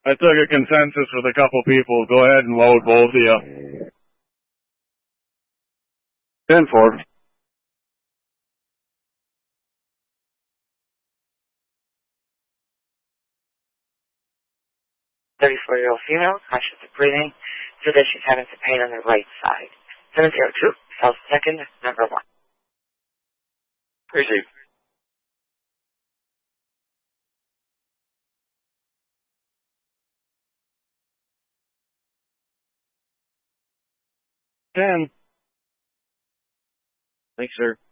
I took a consensus with a couple people. Go ahead and load both of you. 10-4. Thirty-four-year-old female, conscious of breathing, so that she's having some pain on the right side. 702, cell second, number 1. Receive. Ten. Thanks, sir.